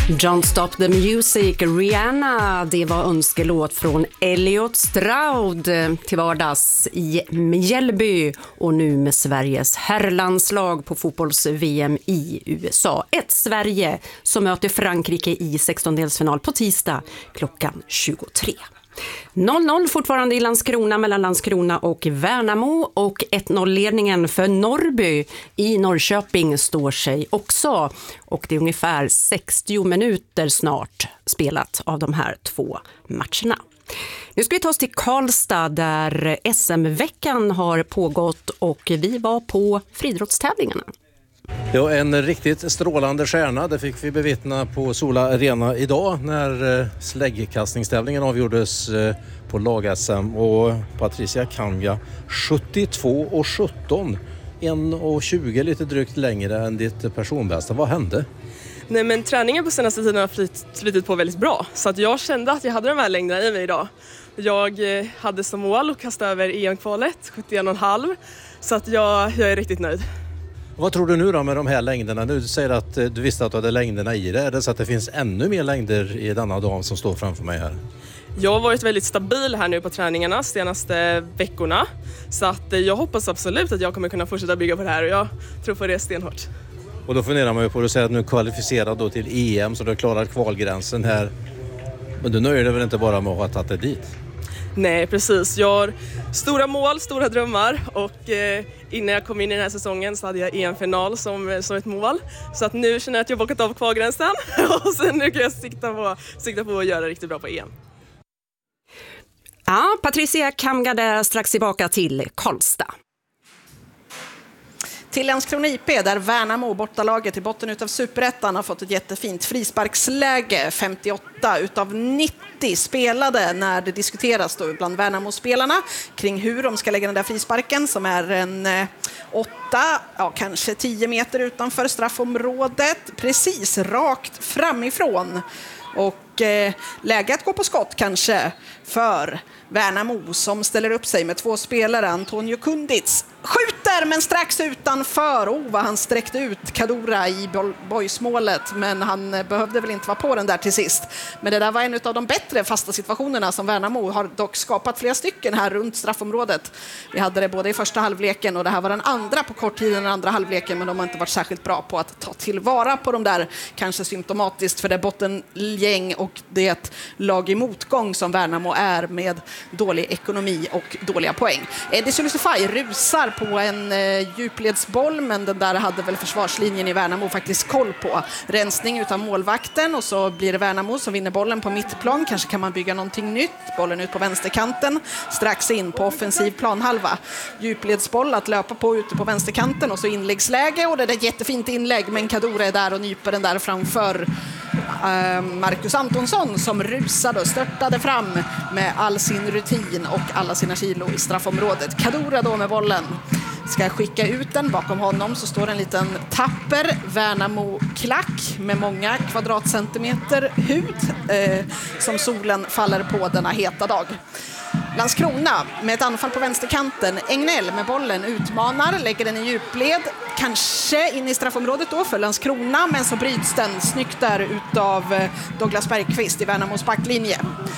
Don't Stop the Music, Rihanna, det var önskelåt från Elliot Stroud till vardags i Mjällby och nu med Sveriges herrlandslag på fotbolls-VM i USA. Ett Sverige som möter Frankrike i 16-delsfinal på tisdag klockan 23. 0-0 fortfarande i Landskrona mellan Landskrona och Värnamo och 1-0-ledningen för Norrby i Norrköping står sig också. Och det är ungefär 60 minuter snart spelat av de här två matcherna. Nu ska vi ta oss till Karlstad där SM-veckan har pågått och vi var på friidrottstävlingarna. Ja, en riktigt strålande stjärna, det fick vi bevittna på Sola Arena idag när släggkastningstävlingen avgjordes på lag-SM och Patricia Kanga 72,17, 1,20 lite drygt längre än ditt personbästa. Vad hände? Nej, men träningen på senaste tiden har flyttit på väldigt bra så att jag kände att jag hade de här längderna i mig idag. Jag hade som mål att kasta över EM-kvalet 71,5 så att jag är riktigt nöjd. Vad tror du nu då med de här längderna? Du säger att du visste att du hade längderna i det. Är det så att det finns ännu mer längder i denna dam som står framför mig här? Jag har varit väldigt stabil här nu på träningarna senaste veckorna. Så att jag hoppas absolut att jag kommer kunna fortsätta bygga på det här och jag tror på det stenhårt. Och då funderar man ju på att säga att nu är kvalificerad då till EM så du klarar kvalgränsen här. Men du nöjer dig väl inte bara med att ha tagit dig dit? Nej, precis. Jag har stora mål, stora drömmar och innan jag kom in i den här säsongen så hade jag EM-final som ett mål. Så att nu känner jag att jag har bockat av kvalgränsen och sen nu kan jag sikta på att göra riktigt bra på EM. Ja, Patricia Kanga där strax tillbaka till Karlstad. Till Landskrona IP där Värnamo, bortalaget i botten utav Superettan, har fått ett jättefint frisparksläge. 58 utav 90 spelade när det diskuteras då bland Värnamo-spelarna kring hur de ska lägga den där frisparken som är en 8, kanske 10 meter utanför straffområdet. Precis rakt framifrån. Och läge att gå på skott kanske för Värnamo som ställer upp sig med två spelare. Antonio Kunditz skjuter men strax utanför. Vad han sträckte ut Kadura i boysmålet, men han behövde väl inte vara på den där till sist. Men det där var en av de bättre fasta situationerna som Värnamo har dock skapat flera stycken här runt straffområdet. Vi hade det både i första halvleken och det här var den andra på kort tid i den andra halvleken, men de har inte varit särskilt bra på att ta tillvara på de där, kanske symptomatiskt för det bottengäng och det lag i motgång som Värnamo är med dålig ekonomi och dåliga poäng. Eddie Sulusify rusar på en djupledsboll, men den där hade väl försvarslinjen i Värnamo faktiskt koll på. Rensning utav målvakten och så blir det Värnamo som vinner bollen på mittplan. Kanske kan man bygga någonting nytt. Bollen ut på vänsterkanten, strax in på offensiv planhalva. Djupledsboll att löpa på ute på vänsterkanten och så inläggsläge och det är ett jättefint inlägg, men Kadura är där och nyper den där framför Marcus Antonsson som rusade och störtade fram med all sin rutin och alla sina kilo i straffområdet. Kadura då med bollen ska skicka ut den. Bakom honom så står en liten tapper Värnamo-klack med många kvadratcentimeter hud som solen faller på denna heta dag. Landskrona med ett anfall på vänsterkanten. Engnell med bollen utmanar, lägger den i djupled. Kanske in i straffområdet då för Landskrona, men så bryts den snyggt där utav Douglas Bergqvist i Värnamos backlinje.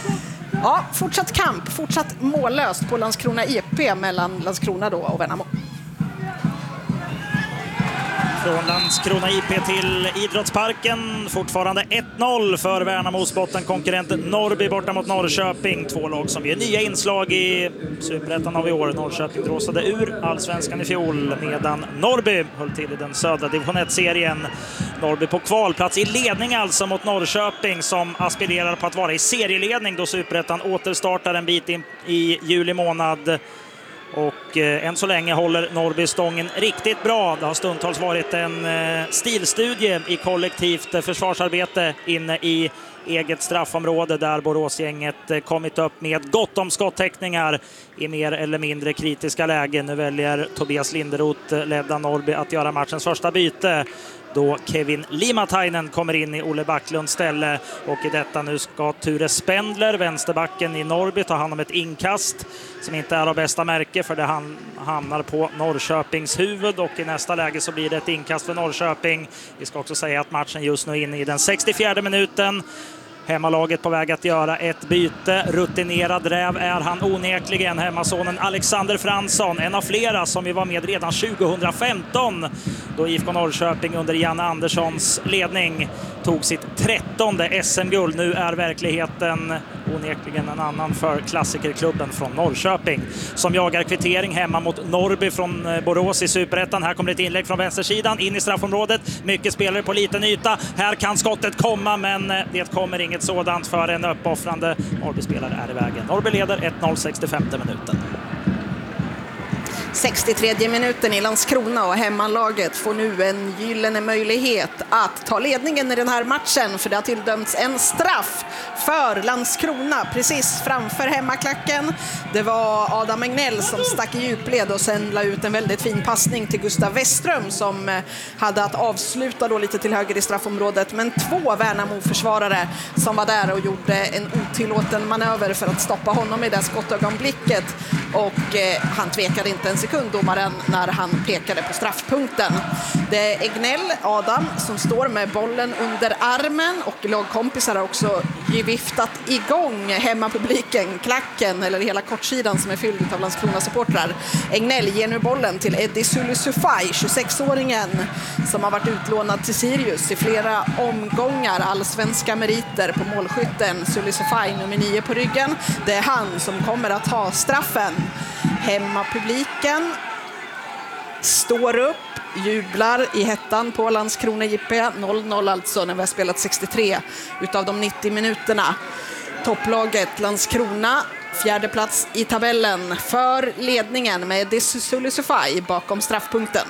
Ja, fortsatt kamp, fortsatt mållöst på Landskrona IP mellan Landskrona då och Värnamo. Från Landskrona IP till Idrottsparken. Fortfarande 1-0 för Värnamos bottenkonkurrent Norrby borta mot Norrköping. Två lag som ger nya inslag i Superettan av i år. Norrköping dråsade ur Allsvenskan i fjol medan Norrby höll till i den södra division 1-serien. Norrby på kvalplats i ledning alltså mot Norrköping som aspirerar på att vara i serieledning då Superettan återstartar en bit in i juli månad. Och än så länge håller Norrby stången riktigt bra. Det har stundtals varit en stilstudie i kollektivt försvarsarbete inne i eget straffområde där Boråsgänget kommit upp med gott om skottäckningar i mer eller mindre kritiska lägen. Nu väljer Tobias Linderoth ledda Norrby att göra matchens första byte. då Kevin Limatainen kommer in i Olle Backlunds ställe. Och i detta nu ska Ture Spendler, vänsterbacken i Norrby, ta hand om ett inkast som inte är av bästa märke, för det hamnar på Norrköpings huvud, och i nästa läge så blir det ett inkast för Norrköping. Vi ska också säga att matchen just nu är inne i den 64:e minuten. Hemmalaget på väg att göra ett byte. Rutinerad räv är han onekligen, hemmasonen Alexander Fransson. En av flera som vi var med redan 2015 då IFK Norrköping under Janne Anderssons ledning tog sitt 13:e SM-guld. Nu är verkligheten onekligen en annan för klassikerklubben från Norrköping, som jagar kvittering hemma mot Norrby från Borås i Superettan. Här kommer ett inlägg från vänstersidan in i straffområdet. Mycket spelare på liten yta. Här kan skottet komma, men det kommer inget sådant för en uppoffrande Norrby-spelare är i vägen. Norrby leder 1-0 65:e minuten. 63:e minuten i Landskrona, och hemmalaget får nu en gyllene möjlighet att ta ledningen i den här matchen, för det har tilldömts en straff för Landskrona precis framför hemmaklacken. Det var Adam Egnell som stack i djupled och sen la ut en väldigt fin passning till Gustav Weström som hade att avsluta då lite till höger i straffområdet, men 2 Värnamo-försvarare som var där och gjorde en otillåten manöver för att stoppa honom i det skottögonblicket, och han tvekade inte en sekund, domaren, när han pekade på straffpunkten. Det är Egnell, Adam, som står med bollen under armen, och lagkompisar har också viftat igång hemmapubliken, klacken eller hela kortsidan som är fylld av Landskrona-supportrar. Egnell ger nu bollen till Eddie Sulisufaj, 26-åringen som har varit utlånad till Sirius i flera omgångar. Allsvenska meriter på målskytten. Sulisufaj nummer 9 på ryggen. Det är han som kommer att ha straffen. Hemmapubliken står upp, jublar i hettan på Landskrona JP. 0-0 alltså när vi har spelat 63 utav de 90 minuterna. Topplaget Landskrona, 4:e plats i tabellen, för ledningen med Eddie Sulisufaj bakom straffpunkten.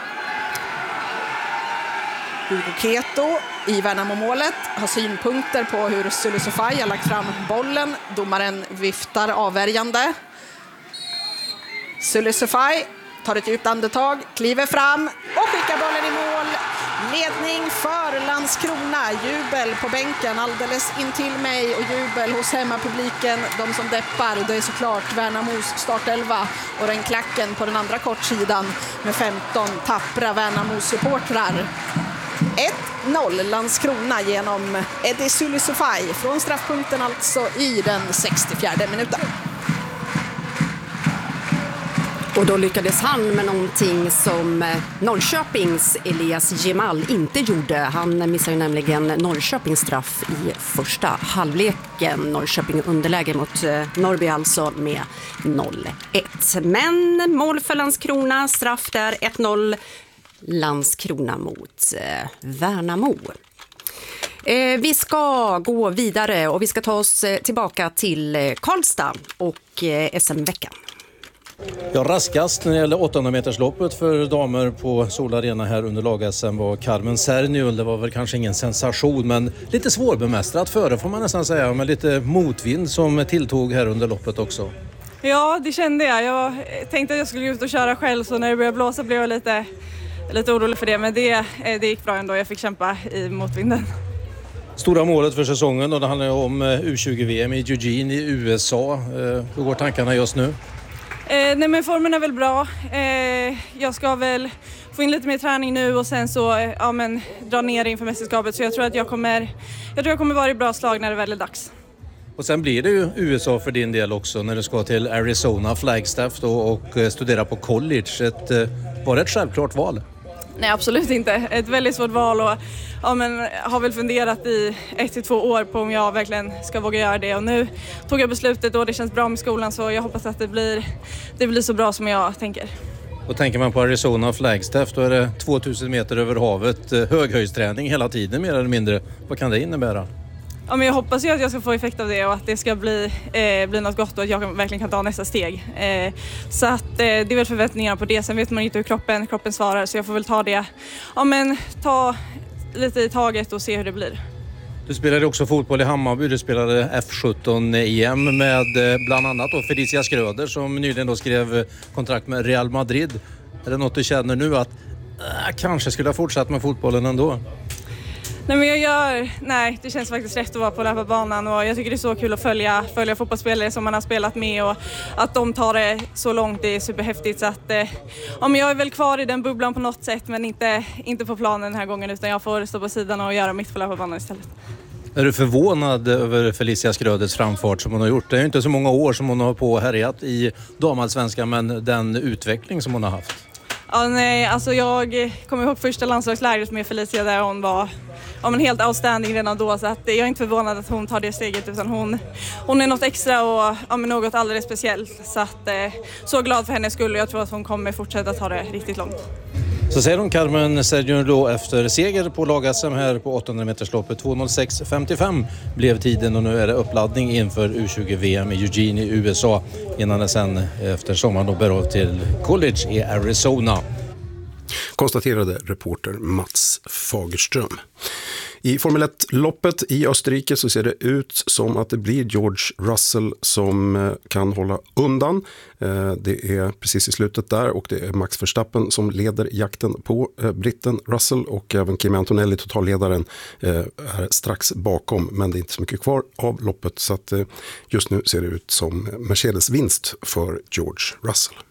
Hugo Keto i Värnamo-målet har synpunkter på hur Sulisufaj har lagt fram bollen. Domaren viftar avvärjande. Sulisufaj tar ett djupt andetag, kliver fram och skickar bollen i mål. Ledning för Landskrona. Jubel på bänken alldeles intill mig, och jubel hos hemmapubliken. De som deppar, det är såklart Värnamos startelva och den klacken på den andra kortsidan med 15 tappra Värnamo-supportrar. 1-0 Landskrona genom Eddie Sulisufaj från straffpunkten, alltså i den 64:e minuten. Och då lyckades han med någonting som Norrköpings Elias Gemal inte gjorde. Han missade ju nämligen Norrköpings straff i första halvleken. Norrköping underläge mot Norrby alltså med 0-1. Men mål för Landskrona, straff där 1-0. Landskrona mot Värnamo. Vi ska gå vidare och vi ska ta oss tillbaka till Karlstad och SM-veckan. Ja, raskast när det gäller 800-metersloppet för damer på Sol Arena här under lag-SM var Carmen Serniul. Det var väl kanske ingen sensation, men lite svårbemästrat före får man nästan säga, med lite motvind som tilltog här under loppet också. Ja, det kände jag. Jag tänkte att jag skulle gå ut och köra själv, så när det började blåsa blev jag lite orolig för det, men det gick bra ändå. Jag fick kämpa i motvinden. Stora målet för säsongen, och det handlar om U20-VM i Eugene i USA. Hur går tankarna just nu? Nej, men formen är väl bra. Jag ska väl få in lite mer träning nu och sen så dra ner inför mästerskapet. Så jag tror att jag kommer vara i bra slag när det väl är dags. Och sen blir det ju USA för din del också när du ska till Arizona, Flagstaff då, och studera på college. Var det ett självklart val? Nej, absolut inte. Ett väldigt svårt val, och har väl funderat i 1-2 år på om jag verkligen ska våga göra det. Och nu tog jag beslutet och det känns bra med skolan, så jag hoppas att det blir så bra som jag tänker. Och tänker man på Arizona och Flagstaff, då är det 2000 meter över havet, höghöjdsträning hela tiden mer eller mindre. Vad kan det innebära? Ja, men jag hoppas ju att jag ska få effekt av det och att det ska bli något gott och att jag verkligen kan ta nästa steg. Så att det är väl förväntningar på det. Sen vet man inte hur kroppen svarar, så jag får väl ta det. Ja, men ta lite i taget och se hur det blir. Du spelade också fotboll i Hammarby. Du spelade F17-EM med bland annat då Felicia Skröder som nyligen då skrev kontrakt med Real Madrid. Är det något du känner nu att Kanske skulle ha fortsatt med fotbollen ändå. Nej, det känns faktiskt rätt att vara på löparbanan och jag tycker det är så kul att följa fotbollsspelare som man har spelat med och att de tar det så långt, det är superhäftigt. Så att, jag är väl kvar i den bubblan på något sätt men inte på planen den här gången utan jag får stå på sidan och göra mitt på löparbanan istället. Är du förvånad över Felicia Skrödets framfart som hon har gjort? Det är ju inte så många år som hon har på och härjat i damallsvenskan men den utveckling som hon har haft. Ja, nej, alltså jag kommer ihåg första landslagslägret med Felicia där hon var helt outstanding redan då så att jag är inte förvånad att hon tar det steget utan hon är något extra och något alldeles speciellt så att så glad för hennes skull och jag tror att hon kommer fortsätta ta det riktigt långt. Så säger hon Carmen Sergio då efter seger på lag-SM här på 800-metersloppet. 2:06.55 blev tiden och nu är det uppladdning inför U20-VM i Eugene i USA innan det sen efter sommaren då bär av till college i Arizona. Konstaterade reporter Mats Fagerström. I Formel 1-loppet i Österrike så ser det ut som att det blir George Russell som kan hålla undan. Det är precis i slutet där och det är Max Verstappen som leder jakten på britten Russell och även Kimi Antonelli, totalledaren, är strax bakom. Men det är inte så mycket kvar av loppet så att just nu ser det ut som Mercedes vinst för George Russell.